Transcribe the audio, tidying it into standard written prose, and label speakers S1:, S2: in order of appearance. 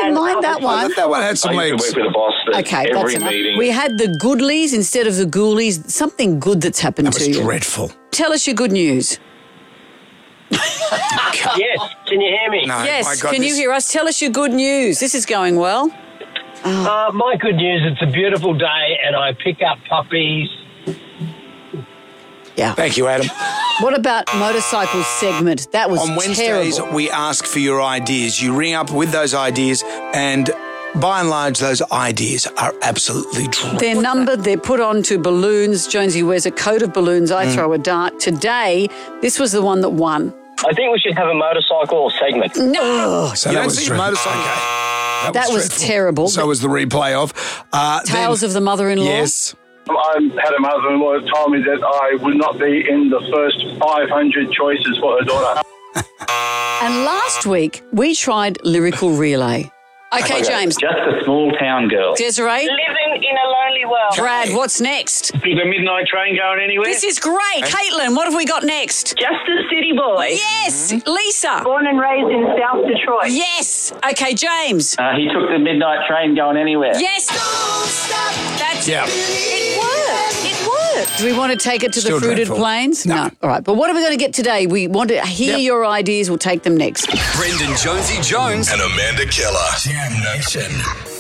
S1: didn't mind that one.
S2: That one had some
S3: I used
S2: legs.
S3: to work with a boss that
S1: Okay, that's
S3: every
S1: enough.
S3: meeting...
S1: We had the Goodleys instead of the Ghoulies. Something good that's happened
S2: That
S1: to
S2: was
S1: you.
S2: dreadful.
S1: Tell us your good news.
S4: Yes, can you hear me?
S2: No, my
S1: Yes,
S2: God,
S1: can you hear us? Tell us your good news. This is going well.
S4: My good news, it's a beautiful day and I pick up puppies.
S1: Yeah.
S2: Thank you, Adam.
S1: What about motorcycle segment? That was
S2: On Wednesdays,
S1: terrible.
S2: we ask for your ideas. You ring up with those ideas, and by and large, those ideas are absolutely dreadful.
S1: They're numbered, they're put onto balloons. Jonesy wears a coat of balloons. I throw a dart. Today, this was the one that won.
S4: I think we should have a motorcycle segment.
S1: No.
S2: So You that don't was see dreadful. motorcycle.
S1: That was
S2: dreadful.
S1: terrible.
S2: So was the replay of
S1: Tales of the Mother-in-law.
S2: Yes.
S5: I had a mother-in-law that told me that I would not be in the first 500 choices for her daughter.
S1: And last week, we tried lyrical relay. Okay, James.
S3: Just a small town girl.
S1: Desiree.
S6: Living in a lonely world.
S1: Brad, what's next?
S3: Is the midnight train going anywhere?
S1: This is great. Caitlin, what have we got next?
S6: Just a city boy.
S1: Yes. Lisa.
S6: Born and raised in South Detroit.
S1: Yes. Okay, James.
S3: He took the midnight train going anywhere.
S1: Yes. That's
S2: Yeah.
S1: It worked. It worked. Do we want to take it to
S2: Still
S1: the fruited
S2: dreadful.
S1: plains?
S2: No.
S1: All right. But what are we going to get today? We want to hear your ideas. We'll take them next.
S7: Brendan Jonesy Jones and Amanda Keller. Jam Nation.